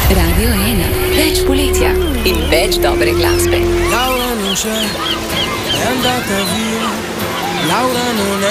Radio 1, več poletja in več dobre glasbe. Laura non c'è, è andata via. Laura non è